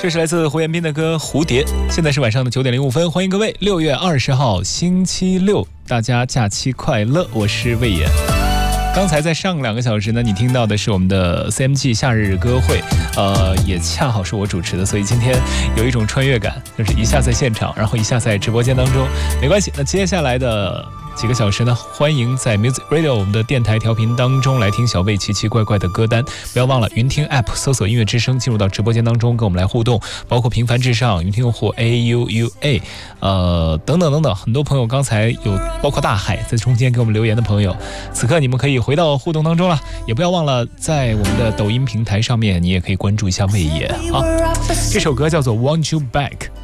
这是来自胡彦斌的歌《蝴蝶》。现在是晚上的9:05，欢迎各位，6月20号星期六，大家假期快乐，我是魏延。刚才在上2个小时呢，你听到的是我们的 CMG 夏日歌会，也恰好是我主持的，所以今天有一种穿越感，就是一下在现场，然后一下在直播间当中，没关系。那接下来的几个小时呢，欢迎在 Music Radio 我们的电台调频当中来听小魏奇奇怪怪的歌单，不要忘了云听 App 搜索音乐之声，进入到直播间当中跟我们来互动，包括平凡至上、云听用户 AUUA，等等等等，很多朋友刚才有包括大海在中间给我们留言的朋友，此刻你们可以回到互动当中了，也不要忘了在我们的抖音平台上面，你也可以关注一下魏野啊。这首歌叫做 Want You Back。